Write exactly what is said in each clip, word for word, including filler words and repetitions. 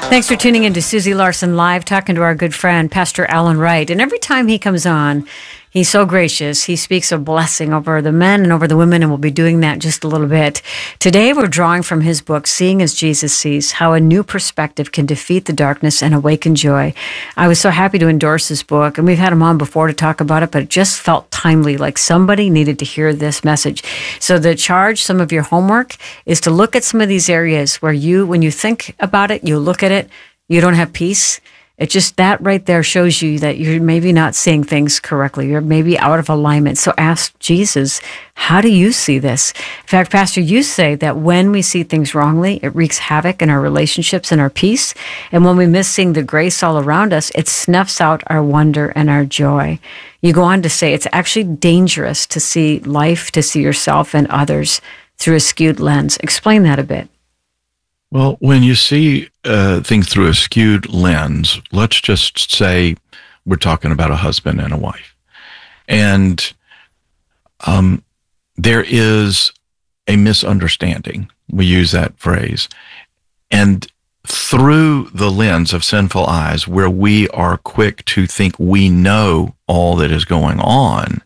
Thanks for tuning in to Susie Larson Live, talking to our good friend, Pastor Alan Wright. And every time he comes on, he's so gracious. He speaks a blessing over the men and over the women, and we'll be doing that in just a little bit. Today, we're drawing from his book, Seeing as Jesus Sees, How a New Perspective Can Defeat the Darkness and Awaken Joy. I was so happy to endorse this book, and we've had him on before to talk about it, but it just felt timely, like somebody needed to hear this message. So the charge, some of your homework, is to look at some of these areas where you, when you think about it, you look at it, you don't have peace. It just, that right there shows you that you're maybe not seeing things correctly. You're maybe out of alignment. So ask Jesus, how do you see this? In fact, Pastor, you say that when we see things wrongly, it wreaks havoc in our relationships and our peace. And when we miss seeing the grace all around us, it snuffs out our wonder and our joy. You go on to say it's actually dangerous to see life, to see yourself and others through a skewed lens. Explain that a bit. Well, when you see uh, things through a skewed lens, let's just say we're talking about a husband and a wife. And um, there is a misunderstanding. We use that phrase. And through the lens of sinful eyes, where we are quick to think we know all that is going on,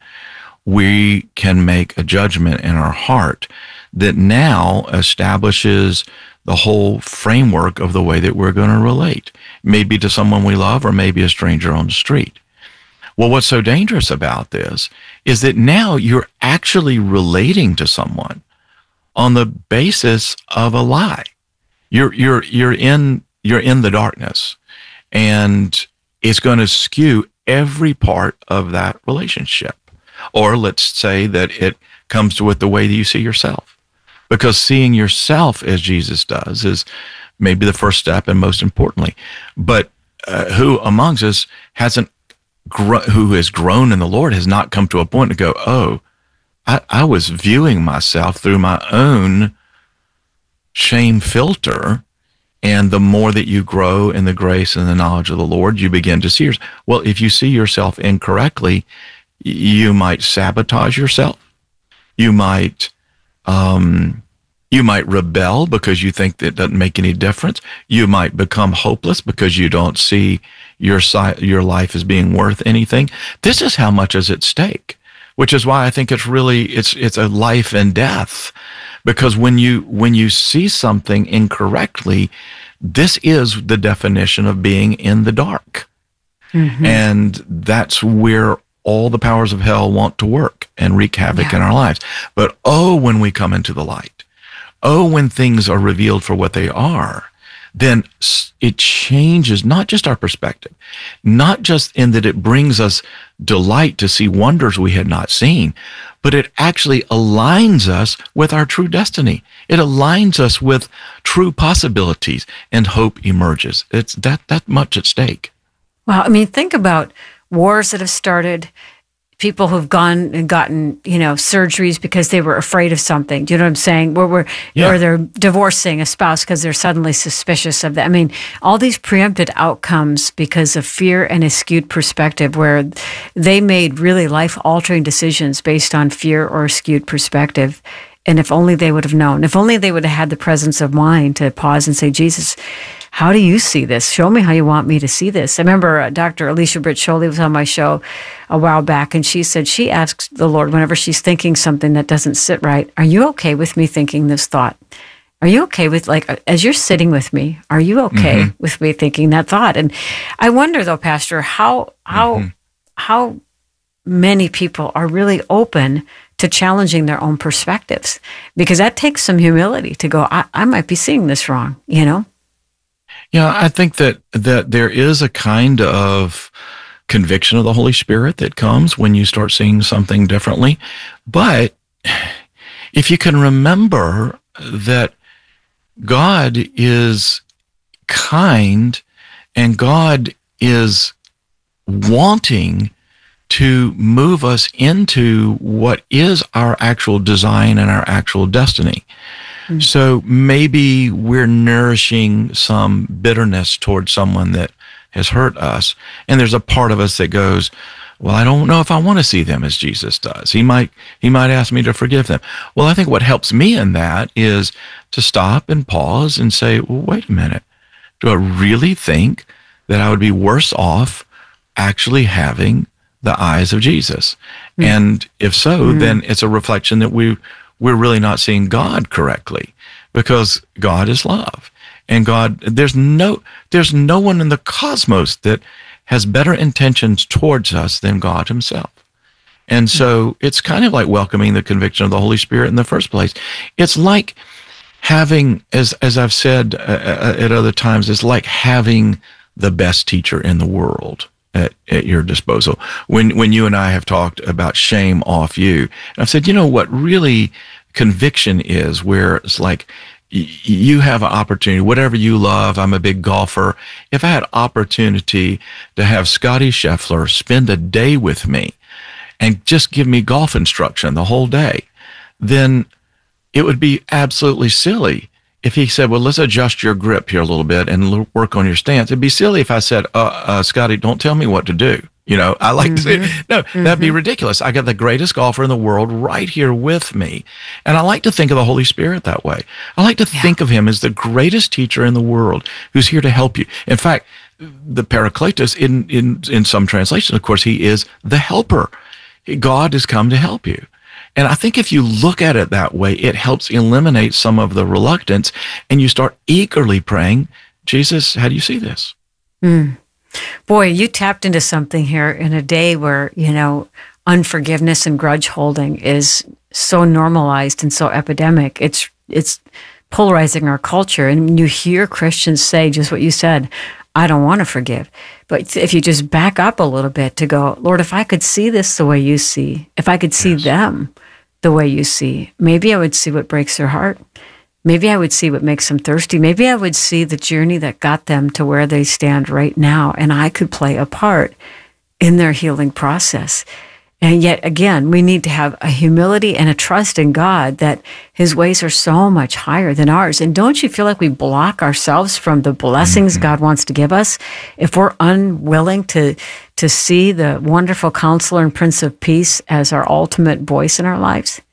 we can make a judgment in our heart that now establishes the whole framework of the way that we're going to relate, maybe to someone we love or maybe a stranger on the street. Well, what's so dangerous about this is that now you're actually relating to someone on the basis of a lie. You're you're you're in you're in the darkness, and it's going to skew every part of that relationship. Or let's say that it comes with the way that you see yourself. Because seeing yourself as Jesus does is maybe the first step and most importantly. But uh, who amongst us hasn't, gr- who has grown in the Lord has not come to a point to go, oh, I, I was viewing myself through my own shame filter. And the more that you grow in the grace and the knowledge of the Lord, you begin to see yourself. Well, if you see yourself incorrectly, you might sabotage yourself. You might Um, you might rebel because you think that it doesn't make any difference. You might become hopeless because you don't see your si- your life as being worth anything. This is how much is at stake, which is why I think it's really, it's, it's a life and death. Because when you, when you see something incorrectly, this is the definition of being in the dark. Mm-hmm. And that's where all the powers of hell want to work and wreak havoc yeah. in our lives. But oh, when we come into the light, oh, when things are revealed for what they are, then it changes not just our perspective, not just in that it brings us delight to see wonders we had not seen, but it actually aligns us with our true destiny. It aligns us with true possibilities, and hope emerges. It's that, that much at stake. Well, I mean, think about wars that have started, people who've gone and gotten, you know, surgeries because they were afraid of something. Do you know what I'm saying? Where we're, yeah. Or they're divorcing a spouse because they're suddenly suspicious of that. I mean, all these preempted outcomes because of fear and a skewed perspective, where they made really life-altering decisions based on fear or a skewed perspective. And if only they would have known, if only they would have had the presence of mind to pause and say, Jesus, how do you see this? Show me how you want me to see this. I remember uh, Doctor Alicia Britt Chole was on my show a while back, and she said she asks the Lord whenever she's thinking something that doesn't sit right, are you okay with me thinking this thought? Are you okay with, like, as you're sitting with me, are you okay mm-hmm. with me thinking that thought? And I wonder, though, Pastor, how how mm-hmm. how many people are really open to challenging their own perspectives, because that takes some humility to go, I, I might be seeing this wrong, you know? Yeah, I think that, that there is a kind of conviction of the Holy Spirit that comes when you start seeing something differently. But if you can remember that God is kind and God is wanting to move us into what is our actual design and our actual destiny. Mm-hmm. So maybe we're nourishing some bitterness towards someone that has hurt us, and there's a part of us that goes, well, I don't know if I want to see them as Jesus does. He might, he might ask me to forgive them. Well, I think what helps me in that is to stop and pause and say, well, wait a minute. Do I really think that I would be worse off actually having the eyes of Jesus? Mm. And if so, mm. then it's a reflection that we, we're really not seeing God correctly, because God is love. And God, there's no, there's no one in the cosmos that has better intentions towards us than God himself. And so it's kind of like welcoming the conviction of the Holy Spirit in the first place. It's like having, as as I've said uh, at other times, it's like having the best teacher in the world at, at your disposal. When when you and I have talked about shame off you, I've said, you know what really conviction is, where it's like, you have an opportunity, whatever you love. I'm a big golfer. If I had opportunity to have Scotty Scheffler spend a day with me and just give me golf instruction the whole day, then it would be absolutely silly if he said, well, let's adjust your grip here a little bit and work on your stance. It'd be silly if I said, uh, uh, Scotty, don't tell me what to do. You know, I like mm-hmm. to say, no, mm-hmm. that'd be ridiculous. I got the greatest golfer in the world right here with me. And I like to think of the Holy Spirit that way. I like to yeah. think of him as the greatest teacher in the world who's here to help you. In fact, the Paracletus, in, in, in some translations, of course, he is the helper. God has come to help you. And I think if you look at it that way, it helps eliminate some of the reluctance, and you start eagerly praying, Jesus, how do you see this? Mm. Boy, you tapped into something here in a day where, you know, unforgiveness and grudge holding is so normalized and so epidemic. It's it's polarizing our culture. And you hear Christians say just what you said, I don't want to forgive. But if you just back up a little bit to go, Lord, if I could see this the way you see, if I could see yes. them the way you see, maybe I would see what breaks their heart. Maybe I would see what makes them thirsty. Maybe I would see the journey that got them to where they stand right now, and I could play a part in their healing process. And yet again, we need to have a humility and a trust in God that his ways are so much higher than ours. And don't you feel like we block ourselves from the blessings mm-hmm. God wants to give us if we're unwilling to, to see the wonderful Counselor and Prince of Peace as our ultimate voice in our lives?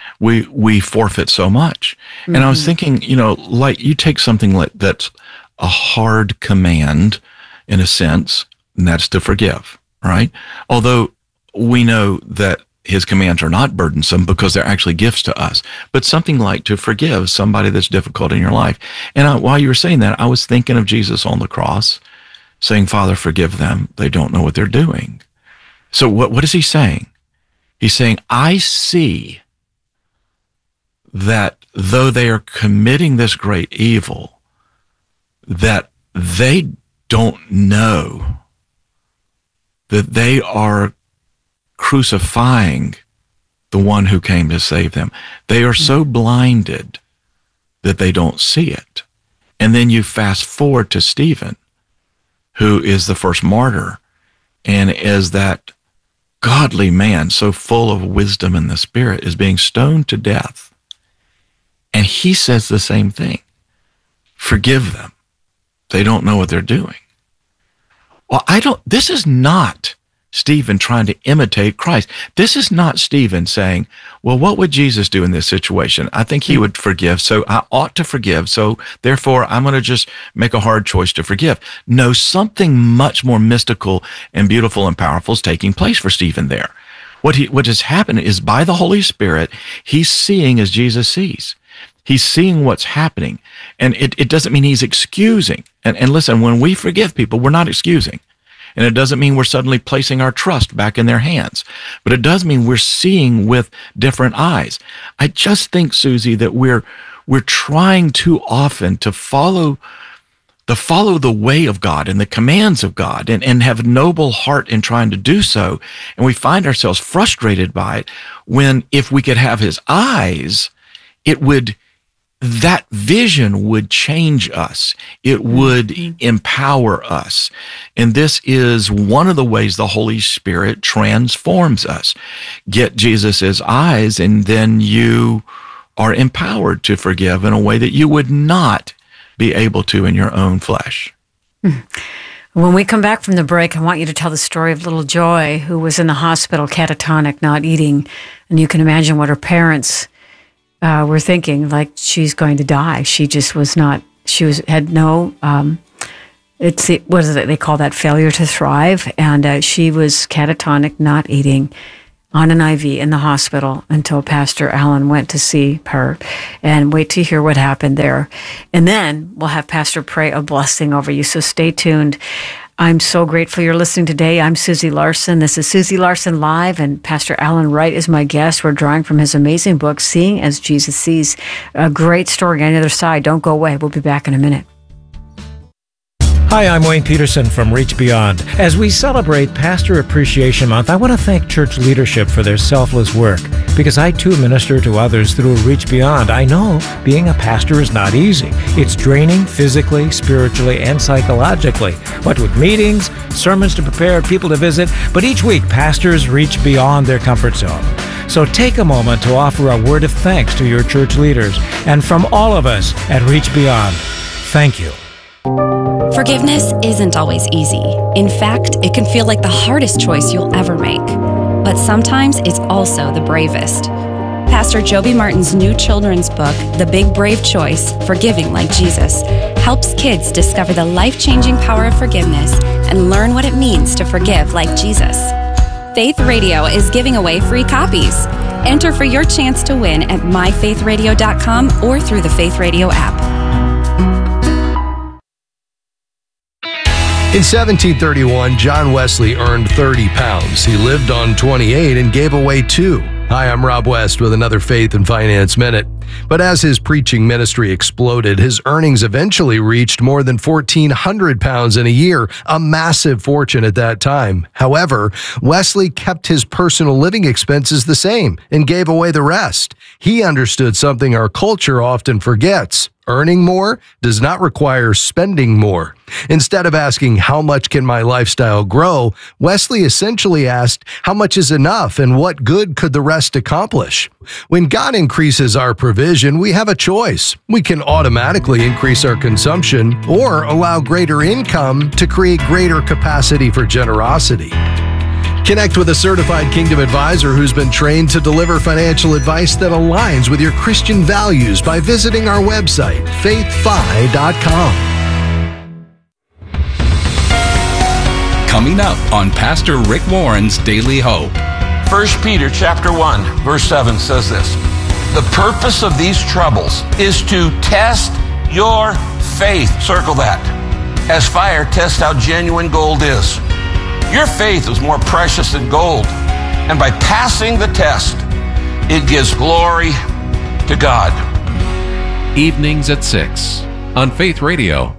We we forfeit so much. Mm-hmm. And I was thinking, you know, like you take something like that's a hard command in a sense, and that's to forgive, right? Although we know that his commands are not burdensome because they're actually gifts to us, but something like to forgive somebody that's difficult in your life. And I, while you were saying that, I was thinking of Jesus on the cross saying, Father, forgive them. They don't know what they're doing. So what, what is he saying? He's saying, I see that though they are committing this great evil, that they don't know that they are crucifying the one who came to save them. They are so blinded that they don't see it. And then you fast forward to Stephen, who is the first martyr, and as that godly man, so full of wisdom in the Spirit, is being stoned to death. And he says the same thing. Forgive them. They don't know what they're doing. Well, I don't, this is not Stephen trying to imitate Christ. This is not Stephen saying, well, what would Jesus do in this situation? I think he would forgive, so I ought to forgive, so therefore I'm going to just make a hard choice to forgive. No, something much more mystical and beautiful and powerful is taking place for Stephen there. What he, what has happened is by the Holy Spirit, he's seeing as Jesus sees. He's seeing what's happening, and it, it doesn't mean he's excusing. And, and listen, when we forgive people, we're not excusing. And it doesn't mean we're suddenly placing our trust back in their hands. But it does mean we're seeing with different eyes. I just think, Susie, that we're we're trying too often to follow the follow the way of God and the commands of God and, and have a noble heart in trying to do so. And we find ourselves frustrated by it when if we could have his eyes, it would that vision would change us. It would mm-hmm. empower us. And this is one of the ways the Holy Spirit transforms us. Get Jesus's eyes, and then you are empowered to forgive in a way that you would not be able to in your own flesh. When we come back from the break, I want you to tell the story of little Joy, who was in the hospital catatonic, not eating. And you can imagine what her parents Uh, we're thinking like she's going to die. She just was not, she was had no um, it's what is it? They call that failure to thrive. And uh, she was catatonic, not eating, on an I V in the hospital until Pastor Allen went to see her. And wait to hear what happened there. And then we'll have Pastor pray a blessing over you. So stay tuned. I'm so grateful you're listening today. I'm Susie Larson. This is Susie Larson Live, and Pastor Alan Wright is my guest. We're drawing from his amazing book, Seeing as Jesus Sees. A great story on the other side. Don't go away. We'll be back in a minute. Hi, I'm Wayne Peterson from Reach Beyond. As we celebrate Pastor Appreciation Month, I want to thank church leadership for their selfless work, because I too minister to others through Reach Beyond. I know being a pastor is not easy. It's draining physically, spiritually, and psychologically. What with meetings, sermons to prepare, people to visit, but each week pastors reach beyond their comfort zone. So take a moment to offer a word of thanks to your church leaders. And from all of us at Reach Beyond, thank you. Forgiveness isn't always easy. In fact, it can feel like the hardest choice you'll ever make. But sometimes it's also the bravest. Pastor Joby Martin's new children's book, The Big Brave Choice, Forgiving Like Jesus, helps kids discover the life-changing power of forgiveness and learn what it means to forgive like Jesus. Faith Radio is giving away free copies. Enter for your chance to win at my faith radio dot com or through the Faith Radio app. In seventeen thirty-one, John Wesley earned thirty pounds. He lived on twenty-eight and gave away two. Hi, I'm Rob West with another Faith and Finance Minute. But as his preaching ministry exploded, his earnings eventually reached more than fourteen hundred pounds in a year, a massive fortune at that time. However, Wesley kept his personal living expenses the same and gave away the rest. He understood something our culture often forgets. Earning more does not require spending more. Instead of asking, how much can my lifestyle grow, Wesley essentially asked, how much is enough and what good could the rest accomplish? When God increases our provision, we have a choice. We can automatically increase our consumption or allow greater income to create greater capacity for generosity. Connect with a certified Kingdom advisor who's been trained to deliver financial advice that aligns with your Christian values by visiting our website, faith fi dot com. Coming up on Pastor Rick Warren's Daily Hope. First Peter chapter one, verse seven says this: the purpose of these troubles is to test your faith. Circle that. As fire tests how genuine gold is. Your faith is more precious than gold. And by passing the test, it gives glory to God. Evenings at six on Faith Radio.